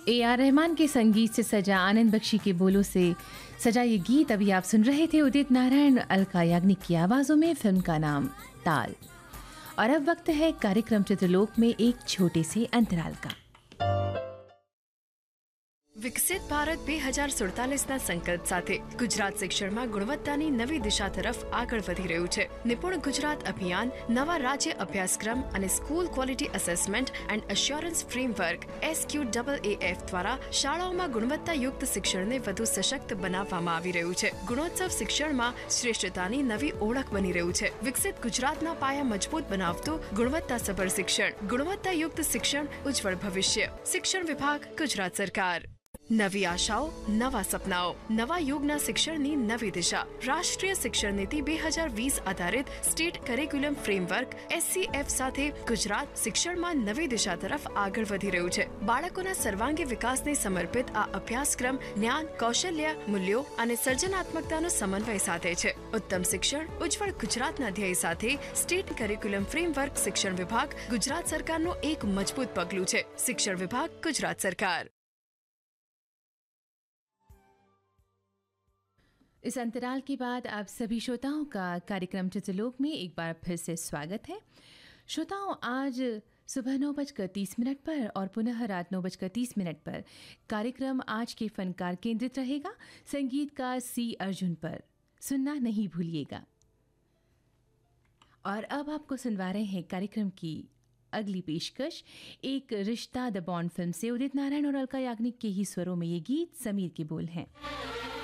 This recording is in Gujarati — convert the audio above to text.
ए आर रहमान के संगीत से सजा, आनंद बख्शी के बोलों से सजा ये गीत अभी आप सुन रहे थे उदित नारायण, अलका याग्निक की आवाज़ों में। फिल्म का नाम ताल। और अब वक्त है कार्यक्रम चित्रलोक में एक छोटे से अंतराल का। વિકસિત ભારત 2047ના સંકલ્પ સાથે ગુજરાત શિક્ષણમાં ગુણવત્તાની નવી દિશા તરફ આગળ વધી રહ્યું છે. નિપુણ ગુજરાત અભિયાન નવા રાજ્ય અભ્યાસક્રમ અને school quality assessment and assurance framework SQAAF દ્વારા શાળાઓમાં ગુણવત્તાયુક્ત શિક્ષણને વધુ સશક્ત બનાવવામાં આવી રહ્યું છે. ગુણોત્સવ શિક્ષણમાં શ્રેષ્ઠતાની નવી ઓળખ બની રહ્યું છે. વિકસિત ગુજરાતના પાયા મજબૂત બનાવતું ગુણવત્તાસભર શિક્ષણ, ગુણવત્તાયુક્ત શિક્ષણ, ઉજ્જવળ ભવિષ્ય. શિક્ષણ વિભાગ, ગુજરાત સરકાર. નવી આશાઓ, નવા સપનાઓ, નવા યુગના શિક્ષણની નવી દિશા. રાષ્ટ્રીય શિક્ષણ નીતિ 2020 આધારિત સ્ટેટ કરિક્યુલમ ફ્રેમવર્ક SCF સાથે ગુજરાત શિક્ષણમાં નવી દિશા તરફ આગળ વધી રહ્યું છે. બાળકોના સર્વાંગી વિકાસને સમર્પિત આ અભ્યાસક્રમ જ્ઞાન, કૌશલ્ય, મૂલ્યો અને સર્જનાત્મકતાનો સમન્વય સાથે છે. ઉત્તમ શિક્ષણ, ઉજ્જવળ ગુજરાતના ધ્યેય સાથે સ્ટેટ કરિક્યુલમ ફ્રેમવર્ક શિક્ષણ વિભાગ ગુજરાત સરકારનું એક મજબૂત પગલું છે. શિક્ષણ વિભાગ, ગુજરાત सरकार. इस अंतराल के बाद आप सभी श्रोताओं का कार्यक्रम चित्रलोक में एक बार फिर से स्वागत है। श्रोताओं, आज सुबह 9:30 पर और पुनः रात 9:30 पर कार्यक्रम आज के फनकार केंद्रित रहेगा। संगीतकार C अर्जुन पर सुनना नहीं भूलिएगा। और अब आपको सुनवा रहे हैं कार्यक्रम की अगली पेशकश, एक रिश्ता द बॉन्ड फिल्म से उदित नारायण और अलका याग्निक के ही स्वरों में ये गीत, समीर के बोल हैं।